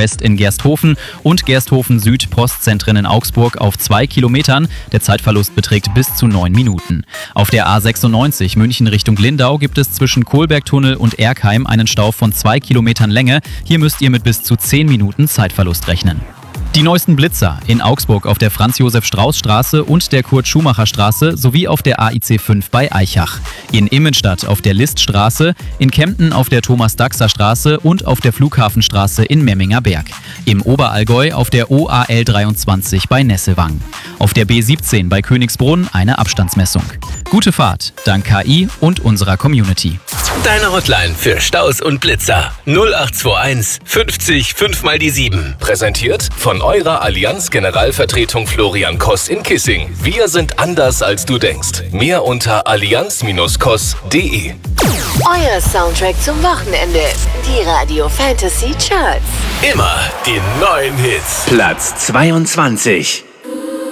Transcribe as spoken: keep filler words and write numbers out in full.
West in Gersthofen und Gersthofen Süd Postzentren in Augsburg auf zwei Kilometern. Der Zeitverlust beträgt bis zu neun Minuten. Auf der A sechsundneunzig München Richtung Lindau gibt es zwischen Kohlbergtunnel und Erkheim einen Stau von zwei Kilometern Länge. Hier müsst ihr mit bis zu zehn Minuten Zeitverlust rechnen. Die neuesten Blitzer in Augsburg auf der Franz-Josef-Strauß-Straße und der Kurt-Schumacher-Straße sowie auf der A I C fünf bei Aichach. In Immenstadt auf der Liststraße, in Kempten auf der Thomas-Daxer-Straße und auf der Flughafenstraße in Memminger Berg. Im Oberallgäu auf der O A L dreiundzwanzig bei Nessewang. Auf der B siebzehn bei Königsbrunn eine Abstandsmessung. Gute Fahrt, dank K I und unserer Community. Deine Hotline für Staus und Blitzer null acht zwei eins fünfzig fünf mal die sieben. Präsentiert von eurer Allianz Generalvertretung Florian Koss in Kissing. Wir sind anders als du denkst. Mehr unter allianz Bindestrich koss punkt de. Euer Soundtrack zum Wochenende. Die Radio Fantasy Charts. Immer die neuen Hits. Platz zweiundzwanzig.